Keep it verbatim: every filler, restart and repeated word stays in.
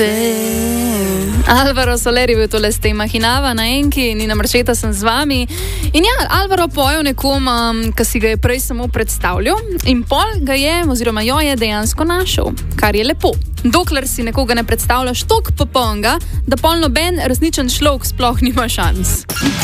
Alvaro Soler je bil tole s tem Mahinava na enki, Nina Marčeta sem z vami. In ja, Alvaro poje nekom, um, ki si ga je prej samo predstavljal in pol ga je, oziroma jo je dejansko našel, kar je lepo. Dokler si nekoga ne predstavljaš toliko popolnega, da pol noben resničen človek sploh nima šans.